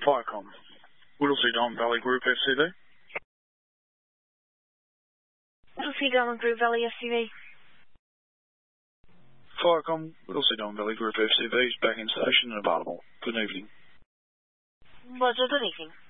Firecom, Whittlesea Diamond Valley Group FCV. Whittlesea Diamond Group Valley FCV. Firecom, Whittlesea Diamond Valley Group FCV is back in station and available. Good evening. Roger, good evening.